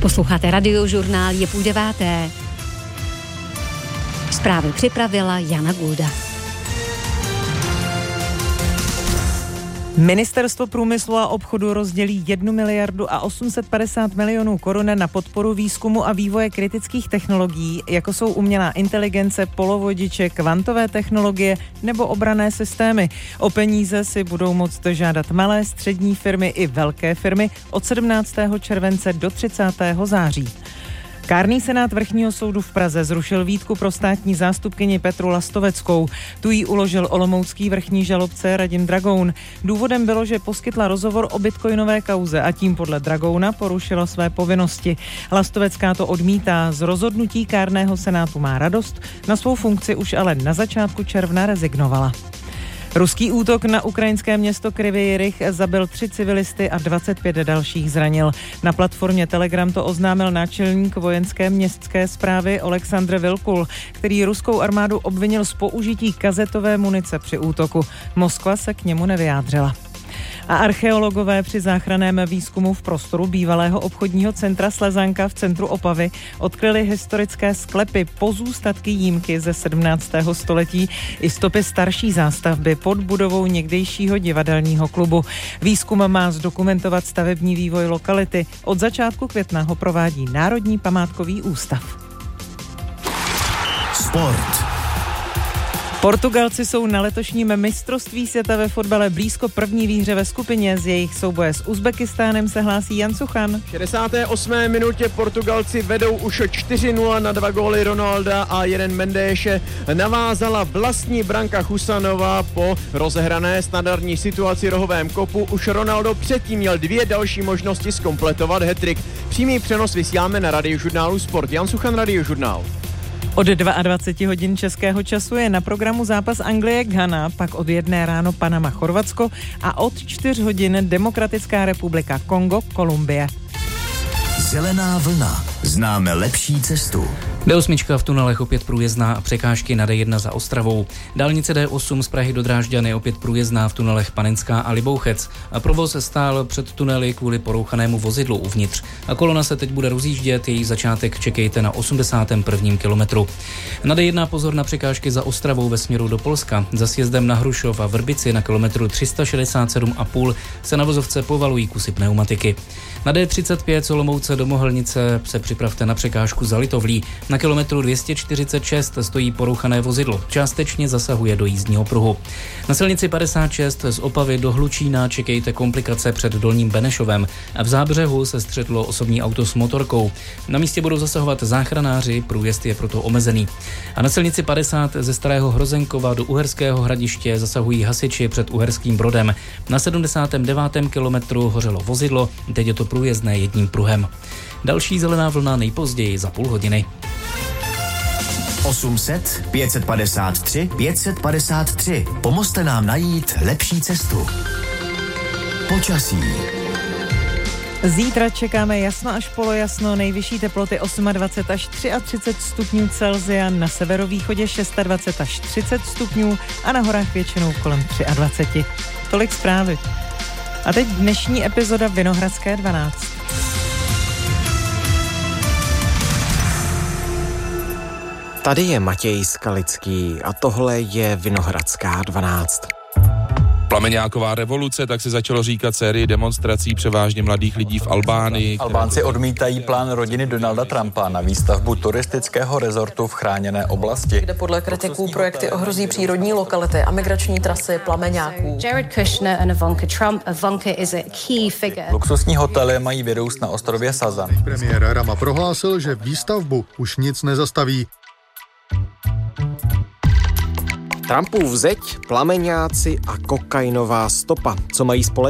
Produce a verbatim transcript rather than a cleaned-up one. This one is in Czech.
Posloucháte Radiožurnál, je půl deváté. Zprávy připravila Jana Gulda. Ministerstvo průmyslu a obchodu rozdělí jednu miliardu a osm set padesát milionů korun na podporu výzkumu a vývoje kritických technologií, jako jsou umělá inteligence, polovodiče, kvantové technologie nebo obranné systémy. O peníze si budou moct žádat malé, střední firmy i velké firmy od sedmnáctého července do třicátého září. Kárný senát Vrchního soudu v Praze zrušil výtku pro státní zástupkyni Petru Lastoveckou. Tu jí uložil olomoucký vrchní žalobce Radim Dragoun. Důvodem bylo, že poskytla rozhovor o bitcoinové kauze a tím podle Dragouna porušila své povinnosti. Lastovecká to odmítá. Z rozhodnutí kárného senátu má radost, na svou funkci už ale na začátku června rezignovala. Ruský útok na ukrajinské město Kryvyi Rih zabil tři civilisty a dvacet pět dalších zranil. Na platformě Telegram to oznámil náčelník vojenské městské správy Oleksandr Vilkul, který ruskou armádu obvinil z použití kazetové munice při útoku. Moskva se k němu nevyjádřila. A archeologové při záchranném výzkumu v prostoru bývalého obchodního centra Slezanka v centru Opavy odkryli historické sklepy, pozůstatky jímky ze sedmnáctého století i stopy starší zástavby pod budovou někdejšího divadelního klubu. Výzkum má zdokumentovat stavební vývoj lokality. Od začátku května ho provádí Národní památkový ústav. Sport. Portugalci jsou na letošním mistrovství světa ve fotbale blízko první výhře ve skupině. Z jejich souboje s Uzbekistánem se hlásí Jan Suchan. V šedesáté osmé minutě Portugalci vedou už čtyři nula na dva góly Ronalda a jeden Mendéše. Navázala vlastní branka Husanova po rozehrané standardní situaci rohovém kopu. Už Ronaldo předtím měl dvě další možnosti zkompletovat hat-trick. Přímý přenos vysíláme na Radiožurnálu Sport. Jan Suchan, Radiožurnál. Od dvacet dva hodin českého času je na programu zápas Anglie-Ghana, pak od jedné ráno Panama-Chorvatsko a od čtyř hodin Demokratická republika Kongo, Kolumbie. Zelená vlna. Známe lepší cestu. D osm v tunelech opět průjezdná a překážky na D jedna za Ostravou. Dálnice D osm z Prahy do Drážďany opět průjezdná v tunelech Panenská a Libouchec. A provoz stál před tunely kvůli porouchanému vozidlu uvnitř. A kolona se teď bude rozjíždět, její začátek čekejte na osmdesátém prvním kilometru. Na D jedna pozor na překážky za Ostravou ve směru do Polska. Za sjezdem na Hrušov a Vrbici na kilometru tři sta šedesát sedm a půl se na vozovce povalují kusy pneumatiky. Na D třicet pět z Olomouce do Mohelnice se připravte na překážku za Litovlí. Na kilometru dvě stě čtyřicet šest stojí porouchané vozidlo. Částečně zasahuje do jízdního pruhu. Na silnici padesát šest z Opavy do Hlučína čekejte komplikace před Dolním Benešovem. V Zábřehu se střetlo osobní auto s motorkou. Na místě budou zasahovat záchranáři, průjezd je proto omezený. A na silnici padesát ze Starého Hrozenkova do Uherského Hradiště zasahují hasiči před Uherským Brodem. Na sedmdesátém devátém kilometru hořelo vozidlo, teď je to průjezdné jedním pruhem. Další zelená vlna nejpozději za půl hodiny. osm set, pět set padesát tři, pět set padesát tři. Pomozte nám najít lepší cestu. Počasí. Zítra čekáme jasno až polojasno, nejvyšší teploty dvacet osm až třicet tři stupňů Celsia, na severovýchodě dvacet šest až třicet stupňů a na horách většinou kolem dvacet tři. Tolik zprávy. A teď dnešní epizoda Vinohradské dvanáct. Tady je Matěj Skalický a tohle je Vinohradská dvanáct. Plameňáková revoluce, tak se začalo říkat sérii demonstrací převážně mladých lidí v Albánii. Albánci odmítají plán rodiny Donalda Trumpa na výstavbu turistického rezortu v chráněné oblasti, kde podle kritiků projekty ohrozí přírodní lokality a migrační trasy plameňáků. Jared Kushner and Ivanka Trump. Ivanka is a key figure. Luxusní hotely mají vyrůst na ostrově Sazan. Premiér Rama prohlásil, že výstavbu už nic nezastaví. Trumpův zeď, plameňáci a kokainová stopa. Co mají společného?